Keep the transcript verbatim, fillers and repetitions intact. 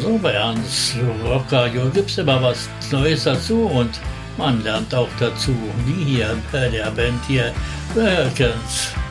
So, bei Hans Rockradio gibt es immer was Neues dazu und man lernt auch dazu, wie hier bei der Band hier, The Hurricanes.